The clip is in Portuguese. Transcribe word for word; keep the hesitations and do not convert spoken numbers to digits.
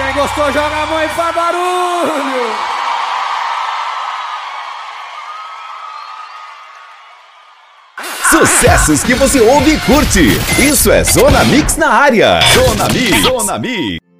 Quem gostou, joga a mão e faz barulho! Sucessos que você ouve e curte. Isso é Zona Mix na área. Zona Mix. Zona Mix.